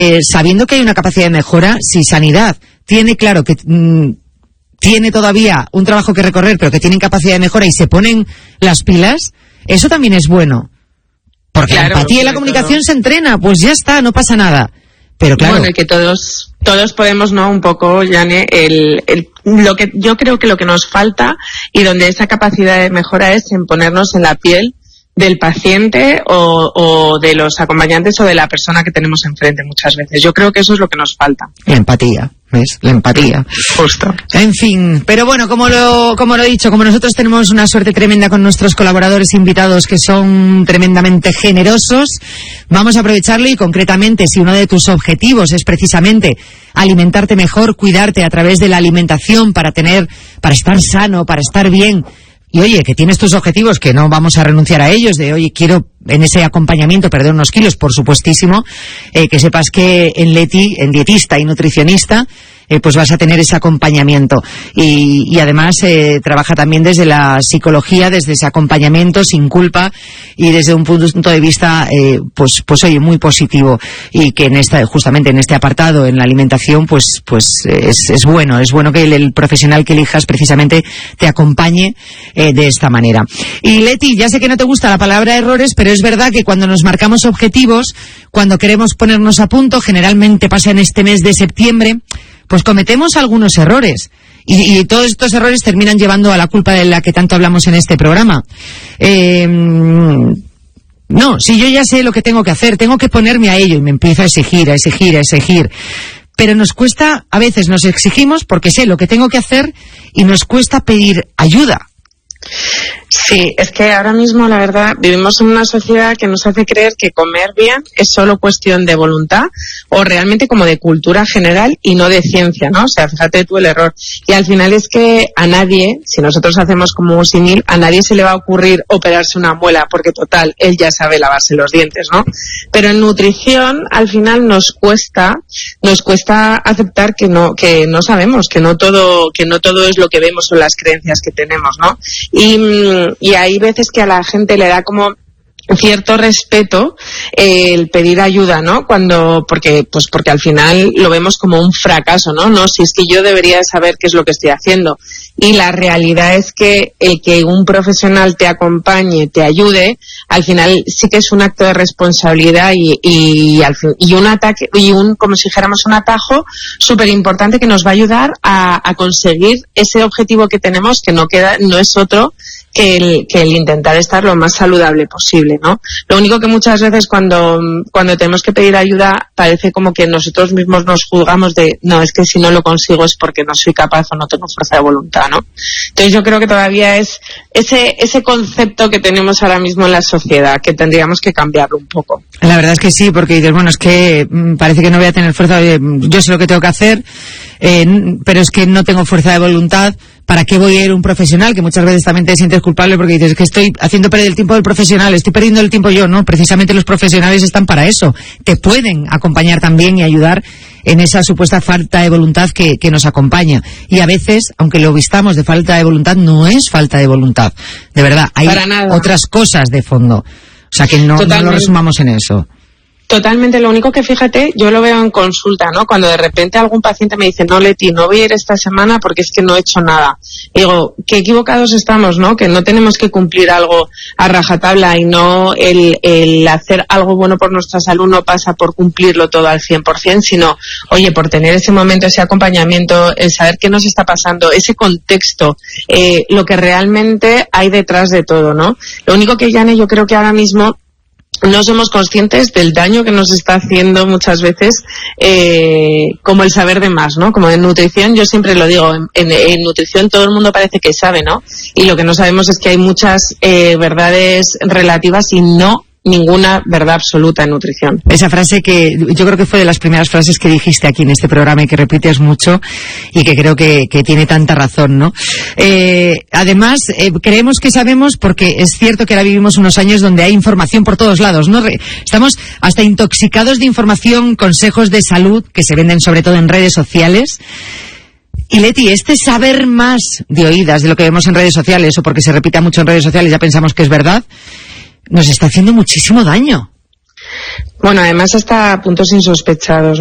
sabiendo que hay una capacidad de mejora, si Sanidad tiene claro que tiene todavía un trabajo que recorrer, pero que tienen capacidad de mejora y se ponen las pilas, eso también es bueno. Porque la empatía y la comunicación se entrena, pues ya está, no pasa nada. Pero claro. Bueno, y que todos podemos, ¿no? Un poco, Yane, lo que yo creo que lo que nos falta y donde esa capacidad de mejora es en ponernos en la piel del paciente o de los acompañantes o de la persona que tenemos enfrente muchas veces. Yo creo que eso es lo que nos falta. La empatía, ¿ves? La empatía. Justo. En fin, pero bueno, como lo he dicho, como nosotros tenemos una suerte tremenda con nuestros colaboradores invitados que son tremendamente generosos, vamos a aprovecharlo y concretamente si uno de tus objetivos es precisamente alimentarte mejor, cuidarte a través de la alimentación para estar sano, para estar bien. Y oye, que tienes tus objetivos, que no vamos a renunciar a ellos, de oye, quiero en ese acompañamiento perder unos kilos, por supuestísimo, que sepas que en Leti, en dietista y nutricionista, pues vas a tener ese acompañamiento. Y además trabaja también desde la psicología, desde ese acompañamiento sin culpa y desde un punto de vista, pues oye, muy positivo. Y que justamente en este apartado, en la alimentación, pues es bueno que el profesional que elijas precisamente te acompañe de esta manera. Y Leti, ya sé que no te gusta la palabra errores, pero es verdad que cuando nos marcamos objetivos, cuando queremos ponernos a punto, generalmente pasa en este mes de septiembre, pues cometemos algunos errores. Y todos estos errores terminan llevando a la culpa de la que tanto hablamos en este programa. No, si yo ya sé lo que tengo que hacer, tengo que ponerme a ello y me empiezo a exigir. Pero nos cuesta, a veces nos exigimos porque sé lo que tengo que hacer y nos cuesta pedir ayuda. Sí, es que ahora mismo, la verdad, vivimos en una sociedad que nos hace creer que comer bien es solo cuestión de voluntad o realmente como de cultura general y no de ciencia, ¿no? O sea, fíjate tú el error. Y al final es que a nadie, si nosotros hacemos como un símil, a nadie se le va a ocurrir operarse una muela porque total, él ya sabe lavarse los dientes, ¿no? Pero en nutrición, al final nos cuesta aceptar que no sabemos, que no todo es lo que vemos o las creencias que tenemos, ¿no? Y hay veces que a la gente le da como cierto respeto el pedir ayuda, ¿no? Porque al final lo vemos como un fracaso, ¿no? No, si es que yo debería saber qué es lo que estoy haciendo. Y la realidad es que el que un profesional te acompañe, te ayude, al final sí que es un acto de responsabilidad y un ataque, como si dijéramos un atajo súper importante que nos va a ayudar a conseguir ese objetivo que tenemos, que no es otro que el intentar estar lo más saludable posible, ¿no? Lo único que muchas veces cuando tenemos que pedir ayuda parece como que nosotros mismos nos juzgamos de no, es que si no lo consigo es porque no soy capaz o no tengo fuerza de voluntad, ¿no? Entonces yo creo que todavía es ese concepto que tenemos ahora mismo en la sociedad, que tendríamos que cambiarlo un poco. La verdad es que sí, porque dices, bueno, es que parece que no voy a tener fuerza, yo sé lo que tengo que hacer, pero es que no tengo fuerza de voluntad. ¿Para qué voy a ir a un profesional? Que muchas veces también te sientes culpable porque dices que estoy haciendo perder el tiempo del profesional, estoy perdiendo el tiempo yo, ¿no? Precisamente los profesionales están para eso. Te pueden acompañar también y ayudar en esa supuesta falta de voluntad que nos acompaña. Y a veces, aunque lo vistamos de falta de voluntad, no es falta de voluntad. De verdad, hay otras cosas de fondo. O sea, que no lo resumamos en eso. Totalmente, lo único que fíjate, yo lo veo en consulta, ¿no? Cuando de repente algún paciente me dice, no, Leti, no voy a ir esta semana porque es que no he hecho nada. Digo, qué equivocados estamos, ¿no? Que no tenemos que cumplir algo a rajatabla y no el hacer algo bueno por nuestra salud no pasa por cumplirlo todo al 100%, sino, oye, por tener ese momento, ese acompañamiento, el saber qué nos está pasando, ese contexto, lo que realmente hay detrás de todo, ¿no? Lo único que, Yane, yo creo que ahora mismo no somos conscientes del daño que nos está haciendo muchas veces como el saber de más, ¿no? Como en nutrición, yo siempre lo digo, en nutrición todo el mundo parece que sabe, ¿no? Y lo que no sabemos es que hay muchas verdades relativas y no ninguna verdad absoluta en nutrición. Esa frase que yo creo que fue de las primeras frases que dijiste aquí en este programa y que repites mucho y que creo que tiene tanta razón, ¿no? Además, creemos que sabemos porque es cierto que ahora vivimos unos años donde hay información por todos lados, ¿no? Estamos hasta intoxicados de información, consejos de salud que se venden sobre todo en redes sociales. Y Leti, este saber más de oídas de lo que vemos en redes sociales o porque se repita mucho en redes sociales ya pensamos que es verdad, nos está haciendo muchísimo daño. Bueno, además hasta puntos insospechados.